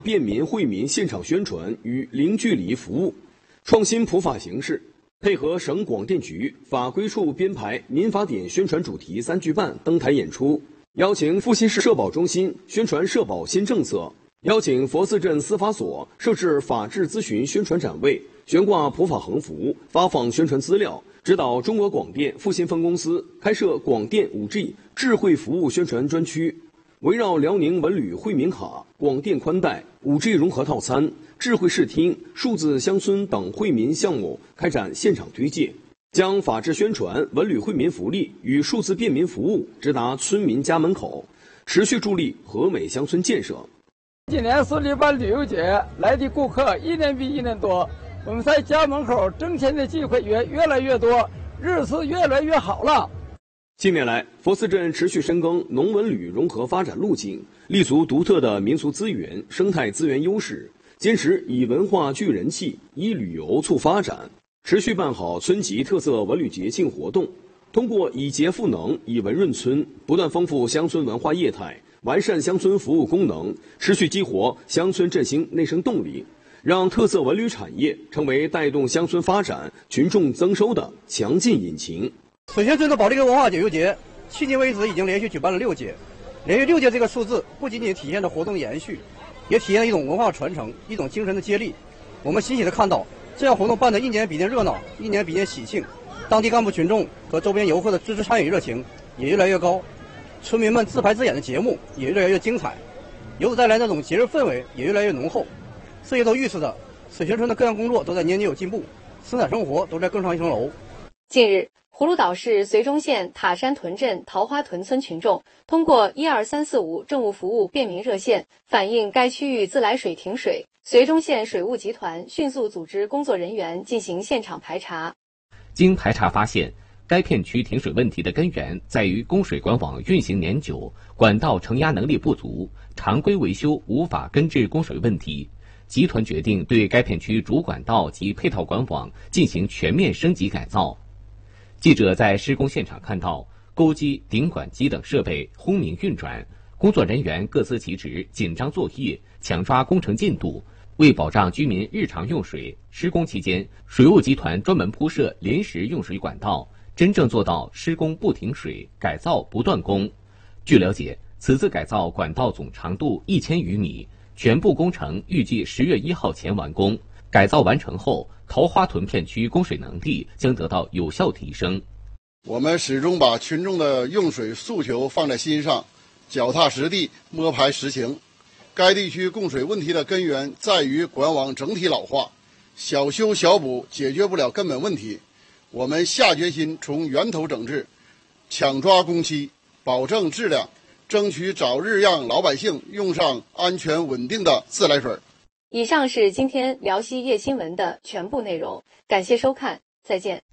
便民惠民现场宣传与零距离服务，创新普法形式，配合省广电局法规处编排民法典宣传主题3剧半登台演出，邀请阜新市社保中心宣传社保新政策，邀请佛寺镇司法所设置法治咨询宣传展位，悬挂普法横幅，发放宣传资料，指导中国广电阜新分公司开设广电 5G 智慧服务宣传专区，围绕辽宁文旅惠民卡、广电宽带、5G 融合套餐、智慧视听、数字乡村等惠民项目开展现场推介，将法治宣传、文旅惠民福利与数字便民服务直达村民家门口，持续助力和美乡村建设。 今年4里湾旅游节来的顾客一年比一年多，我们在家门口挣钱的机会也越来越多，日子越来越好了。 近年来，佛寺镇持续深耕农文旅融合发展路径，立足独特的民俗资源、生态资源优势，坚持以文化聚人气，以旅游促发展，持续办好村级特色文旅节庆活动，通过以节赋能、以文润村，不断丰富乡村文化业态，完善乡村服务功能，持续激活乡村振兴内生动力，让特色文旅产业成为带动乡村发展、群众增收的强劲引擎。 水仙村的保利沟文化解忧节，迄今为止已经连续举办了6届，连续6届这个数字不仅仅体现着活动延续，也体现了一种文化传承、一种精神的接力。我们欣喜地看到，这样活动办得一年比一年热闹，一年比一年喜庆，当地干部群众和周边游客的支持参与热情也越来越高，村民们自排自演的节目也越来越精彩，由此带来那种节日氛围也越来越浓厚。这些都预示着水仙村的各项工作都在年年有进步，生产生活都在更上一层楼。 近日，葫芦岛市绥中县塔山屯镇桃花屯村群众通过12345政务服务便民热线反映该区域自来水停水，绥中县水务集团迅速组织工作人员进行现场排查。 经排查发现，该片区停水问题的根源在于供水管网运行年久，管道承压能力不足，常规维修无法根治供水问题。集团决定对该片区主管道及配套管网进行全面升级改造。记者在施工现场看到，钩机、顶管机等设备轰鸣运转，工作人员各司其职，紧张作业，抢抓工程进度。为保障居民日常用水，施工期间，水务集团专门铺设临时用水管道，真正做到施工不停水，改造不断工。据了解，此次改造管道总长度1000余米，全部工程预计10月1号前完工。改造完成后，桃花屯片区供水能力将得到有效提升。 我们始终把群众的用水诉求放在心上，脚踏实地，摸排实情。该地区供水问题的根源在于管网整体老化，小修小补解决不了根本问题。我们下决心从源头整治，抢抓工期，保证质量，争取早日让老百姓用上安全稳定的自来水。 以上是今天辽西夜新闻的全部内容，感谢收看，再见。